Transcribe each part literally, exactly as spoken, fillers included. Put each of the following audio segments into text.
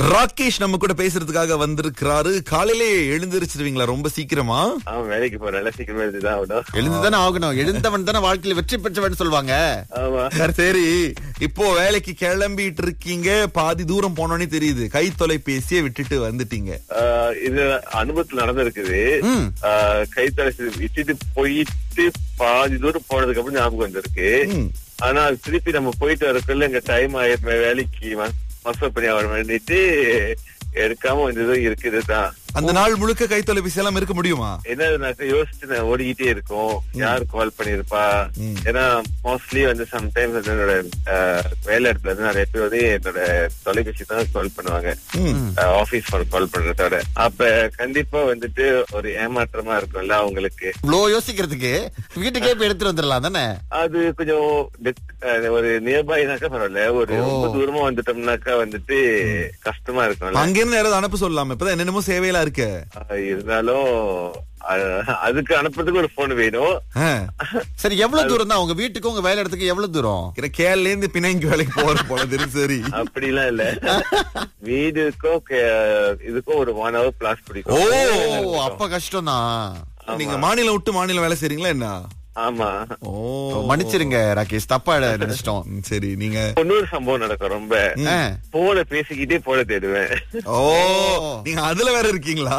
ராகேஷ் நம்ம கூட பேசுறதுக்காக வந்திருக்கிறாரு. காலையிலே எழுந்திருச்சிருவீங்களா ரொம்ப சீக்கிரமா? அவன் வேலைக்கு போறேன், சீக்கிரமா எழுந்துதான் ஆகணும். எழுந்துதானே ஆகணும். எழுந்தவன் தானே வாழ்க்கையில வெற்றி பெற்றவன் சொல்லுவாங்க. ஆமா. சரி, இப்போ வேலைக்கு கிளம்பிட்டு இருக்கீங்க. பாதி தூரம் போனோன்னே தெரியுது கை தொலைபேசியை விட்டுட்டு வந்துட்டீங்க. ஆஹ் இது அனுபவத்துல நடந்திருக்குது. ஆஹ் கை தொலைசி விட்டுட்டு போயிட்டு பாதி தூரம் போனதுக்கு அப்புறம் ஞாபகம் வந்திருக்கு. ஆனா திருப்பி நம்ம போயிட்டு வரக்குள்ள எங்க டைம் ஆயிடுமே, வேலைக்கு மசப் பண்ணி வர வேண்டிட்டு எடுக்காம வந்ததும் இருக்குதுதான். அந்த நாள் முழுக்க கை தொலைபேசி எல்லாம் இருக்க முடியுமா? என்னதுனாக்க யோசிச்சு நான் ஓடிக்கிட்டே இருக்கும், யார் கால் பண்ணிருப்பா. ஏன்னா மோஸ்ட்லி வந்து சம்டைம்ஸ் வந்து என்னோட வேலை இடத்துல வந்து நிறைய பேர் வந்து என்னோட தொலைபேசி தான் கால் பண்ணுவாங்க, ஆபீஸ் போன் கால் பண்றதோட. அப்ப கண்டிப்பா வந்துட்டு ஒரு ஏமாற்றமா இருக்கும்ல அவங்களுக்கு. இவ்வளவு யோசிக்கிறதுக்கு வீட்டுக்கே போய் எடுத்துட்டு வந்துடலாம் தானே. அது கொஞ்சம் ஒரு நியர்பைனாக்கா பரவாயில்ல, ஒரு ரொம்ப தூரமா வந்துட்டோம்னாக்கா வந்துட்டு கஷ்டமா இருக்கும். அங்கிருந்து யாராவது அனுப்ப சொல்லலாம், இப்பதான் என்னென்னமோ சேவையெல்லாம் இருக்கு. இருந்தாலும் அதுக்கு அனுப்புறதுக்கு ஒரு போன் வேணும். சரி, எவ்வளவு தூரம் தான் உங்க வீட்டுக்கு உங்க வேலை இடத்துக்கு? எவ்வளவு தூரம்? கேரள இருந்து பிணைங்க வேலைக்கு போற போல. சரி, அப்படிலாம் இல்ல, வீடுக்கும் இதுக்கும் ஒரு ஒன் ஹவர் பிளாஸ் பிடிக்கும். ஓ, அப்ப கஷ்டம் தான். நீங்க மாநிலம் விட்டு மாநிலம் வேலை செய்றீங்களா என்ன? ஆமா. ஓ, மன்னிச்சிருங்க ராகேஷ், தப்பா நினைச்சிட்டோம். சரி, நீங்க இன்னொரு சம்பவம் நடக்கும். ரொம்ப போன பேசிக்கிட்டே போன தேடுவேன். ஓ, நீங்க அதுல வேற இருக்கீங்களா?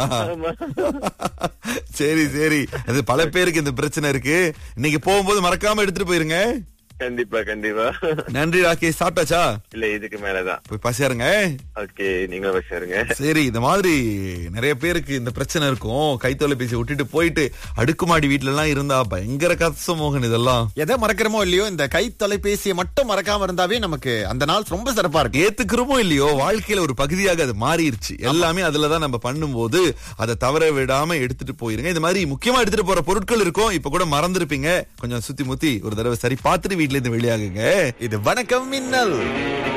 சரி சரி, அது பல பேருக்கு இந்த பிரச்சனை இருக்கு. இன்னைக்கு போகும்போது மறக்காம எடுத்துட்டு போயிருங்க. கண்டிப்பா கண்டிப்பா. நன்றி ராகேஷ். சாப்பிட்டாச்சா? இல்ல, இதுக்கு மேலதான் போய் பசியாருங்க. ஓகே, நீங்களும் பசியாருங்க. சரி, இந்த மாதிரி நிறைய பேருக்கு இந்த பிரச்சனை இருக்கும். கை தொலைபேசி விட்டுட்டு போயிட்டு அடுக்குமாடி வீட்டுல எல்லாம் இருந்தா பயங்கர கஷ்டம் மோகன். இதெல்லாம் எதை மறக்கிறோமோ இல்லையோ, இந்த கை தொலைபேசியை மட்டும் மறக்காம இருந்தாவே நமக்கு அந்த நாள் ரொம்ப சிறப்பா இருக்கு. ஏத்துக்கிறோமோ இல்லையோ, வாழ்க்கையில ஒரு பகுதியாக அது மாறிடுச்சு. எல்லாமே அதுலதான் நம்ம பண்ணும்போது அதை தவற விடாம எடுத்துட்டு போயிருங்க. இந்த மாதிரி முக்கியமா எடுத்துட்டு போற பொருட்கள் இருக்கும், இப்ப கூட மறந்துருப்பீங்க. கொஞ்சம் சுத்தி முத்தி ஒரு தடவை சரி பார்த்துட்டு வீட்டுல இருந்து வெளியாகுங்க. இது வணக்கம் மின்னல்.